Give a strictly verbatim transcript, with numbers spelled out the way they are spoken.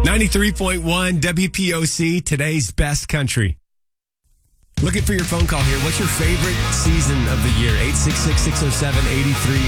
ninety-three point one W P O C, today's best country. Looking for your phone call here. What's your favorite season of the year? eight six six, six oh seven, eight three